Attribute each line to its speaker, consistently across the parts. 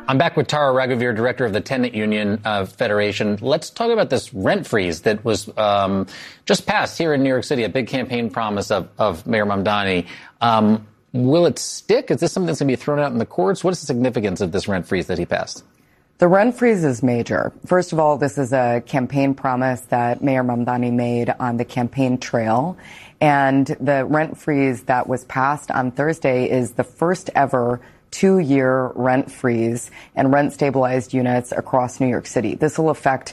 Speaker 1: I'm back with Tara Raghuveer, director of the Tenant Union Federation. Let's talk about this rent freeze that was just passed here in New York City, a big campaign promise of Mayor Mamdani. Will it stick? Is this something that's going to be thrown out in the courts? What is the significance of this rent freeze that he passed?
Speaker 2: The rent freeze is major. First of all, this is a campaign promise that Mayor Mamdani made on the campaign trail. And the rent freeze that was passed on Thursday is the first ever 2-year rent freeze and rent stabilized units across New York City. This will affect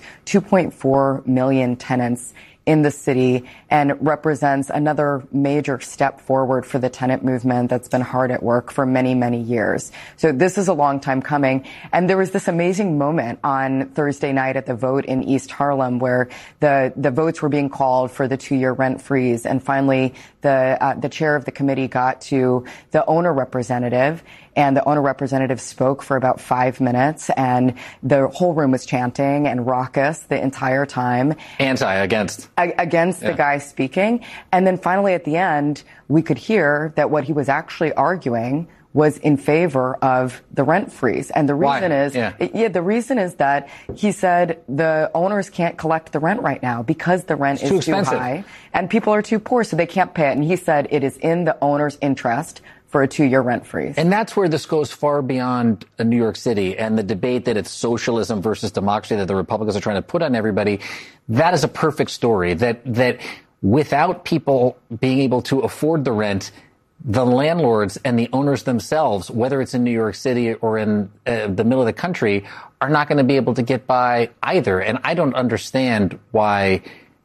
Speaker 2: 2.4 million tenants in the city and represents another major step forward for the tenant movement that's been hard at work for many, many years. So this is a long time coming. And there was this amazing moment on Thursday night at the vote in East Harlem where the votes were being called for the 2-year rent freeze. And finally, the chair of the committee got to the owner representative, and the owner representative spoke for about 5 minutes, and the whole room was chanting and raucous the entire time.
Speaker 1: Against
Speaker 2: the guy speaking. And then finally at the end, we could hear that what he was actually arguing was in favor of the rent freeze. And the reason the reason is that he said the owners can't collect the rent right now because the rent is too high and people are too poor, so they can't pay it. And he said it is in the owner's interest for a 2-year rent freeze.
Speaker 1: And that's where this goes far beyond New York City and the debate that it's socialism versus democracy that the Republicans are trying to put on everybody. That is a perfect story that without people being able to afford the rent, the landlords and the owners themselves, whether it's in New York City or in the middle of the country, are not going to be able to get by either. And I don't understand why,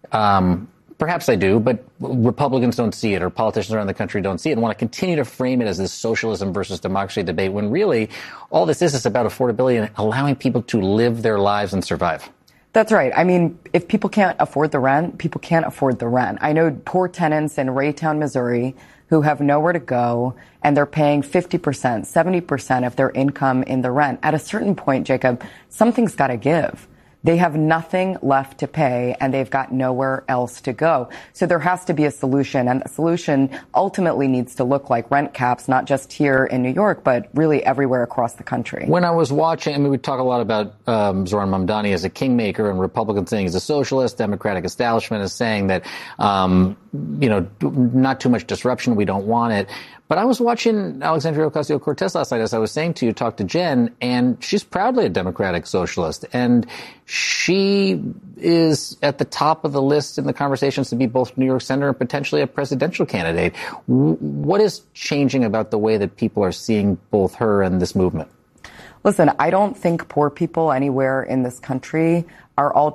Speaker 1: perhaps I do, but Republicans don't see it or politicians around the country don't see it and want to continue to frame it as this socialism versus democracy debate when really all this is about affordability and allowing people to live their lives and survive.
Speaker 2: That's right. I mean, if people can't afford the rent, people can't afford the rent. I know poor tenants in Raytown, Missouri, who have nowhere to go, and they're paying 50%, 70% of their income in the rent. At a certain point, Jacob, something's got to give. They have nothing left to pay, and they've got nowhere else to go. So there has to be a solution, and the solution ultimately needs to look like rent caps, not just here in New York, but really everywhere across the country.
Speaker 1: When I was watching, I mean, we talk a lot about Zohran Mamdani as a kingmaker, and Republicans saying he's a socialist. Democratic establishment is saying that, not too much disruption. We don't want it. But I was watching Alexandria Ocasio-Cortez last night, as I was saying to you, talk to Jen, and she's proudly a Democratic socialist. And she is at the top of the list in the conversations to be both New York Senator and potentially a presidential candidate. What is changing about the way that people are seeing both her and this movement?
Speaker 2: Listen, I don't think poor people anywhere in this country are all